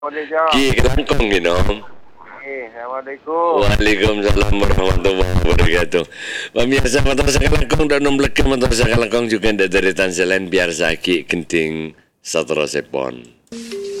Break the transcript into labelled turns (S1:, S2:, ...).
S1: Boleh jawab.
S2: Ki kelangkong ginom.
S1: Assalamualaikum.
S2: Waalaikumsalam warahmatullahi wabarakatuh. Pemirsa motor sekalangkong dan nomblek motor sekalangkong juga dari Tanselen biar sakit kenting satu sepon.